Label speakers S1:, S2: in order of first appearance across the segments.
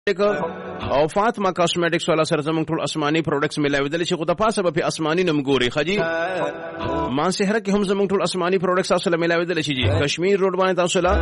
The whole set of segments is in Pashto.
S1: او فاطمه کاسمیټکس والا سره زموږ ټول آسماني پروډکټس ملاویدل شي. خو د پاسه به په آسماني نم ګوري خجی ما سحر کې هم زموږ ټول آسماني پروډکټس اصله ملاویدل شي. کشمیر روډ باندې تاسو لا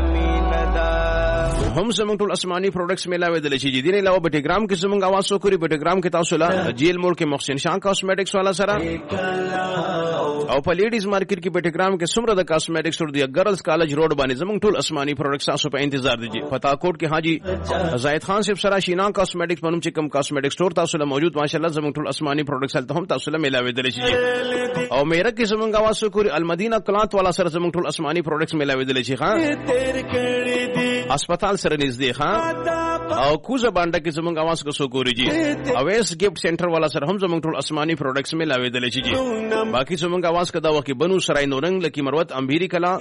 S1: هم زموږ ټول آسماني پروډکټس ملاویدل شي. دي نه علاوه بټیګرام کې زموږ आवाज سو کوي. بټیګرام کې تاسو لا جیل موړ کې محسن شاه کاسمیټکس والا سره او په لیډیز مارکیټ کې بټیګرام کې سمره د کاسمیټکس ور دی ګرلز کالج روډ باندې زموږ ټول آسماني پروډکټس تاسو په انتظار دي. فتاکوټ کې حاجی زاهد خان صاحب سره شینا کاسمیټکس پنوم چې کوم کاسمیټک سٹور تاسو له موجود ماشاءالله زموږ ټول آسماني پروډکټس هلته هم تاسو له ملاویدل شي. او میرا کې زموږ आवाज سو کوي المدینه کلات والا سره زموږ ټول آسماني پروډکټس ملاویدل شي. ها هسپتال سره نږدې ها او کوزه باندې کې زموږ आवाज کو سو کوي جی. اویس گفت سنټر والا سره هم زموږ ټول آسماني پروډکټس ملاویدل شي جی. باقی زموږ आवाज کدا وکي بنو سرای نورنګ لکی مروت امبيري کلا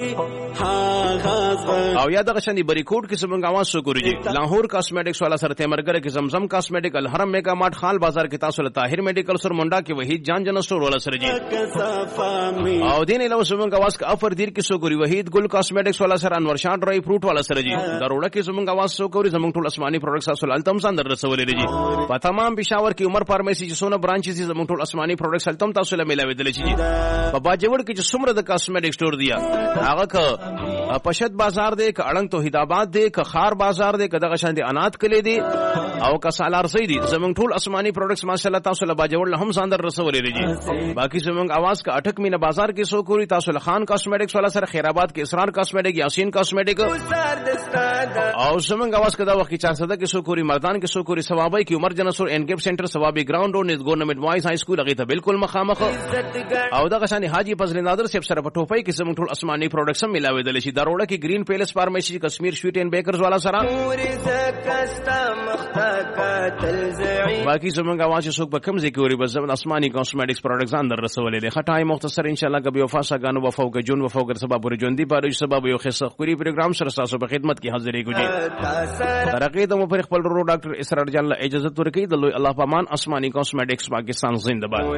S1: او یا دغه شنی بریکوټ کې زموږ आवाज سو کوي جی. لاهور کاسمیټکس والا سره تیمرګر کې زمزم کاسمیټک الحرم میگا مارٹ خال بازار کې تاسو له طاهر میډیکل سر منډا کې وحید جان جن سٹور والا سره جی. او دین علاوه زموږ आवाज کا افر دیر کې سو کوي وحید ګل کاسمیټکس والا سره انور شاه ډرای فروټ والا سره جی. دروړه کې زموږ आवाज سو کوي زموږ ټول آسماني پروډکټس اصل التم سان در رسولې جی. په تمام پېښور کې عمر فارمیسي چې سونه برانچ دي زموږ ټول آسماني پروډکټس التم تاسو له ملاویدل شي. په باجوړ کې چې سمره د کاسمیټک سٹور دی هغه ک پشد بازار دی ک اړنګ توحید آباد دی ک خار بازار دی ک دغه شان دي انات کلی دی او ک سالار سي دي زموږ ټول آسماني پروډکټس ماشاءالله تاسو له باجوړ له هم ساندر رسولې جی. باقي زموږ आवाज کا اٹک مینه بازار کې سو کوي تاسو له خان کاسمیټکس والا سره خیرآباد کې اسرار کاسمیټک یاسین کاسمیټک او زموږ आवाज کا دا وخت 400 کې سو کوي مردان کې سو کوي ثوابي کې عمر جنسور انګیپ سنټر ثوابي ګراوند روډ نس ګورنمنت وایس های سکول هغه ته بالکل مخامخ او دغه شان حاجی فضل نادر صاحب سره په ټوپۍ کې زموږ ټول آسماني پروډکټس ملاویدل شي. دروړه کې گرین پیلس فارمیسي کشمیر سویټ اینڈ بیکرز والا سره باقي زموږ आवाज څوک به کم ذکر وي بس زموږ آسماني کاسمیټکس پروډکټس اندر رسولې دي. خټای مختصر ان شاء الله کبي وفاسا غانو وفوق جون وفوق سبب ورجوندي بارو سبب یو خصه خوري پروګرام سره تاسو په خدمت کې حاضرې کوي. ترقی د مو پر خپل ډاکټر اسرار جان اجازه ورکړي د الله پامان آسماني کاسمیټکس پاکستان زنده باد.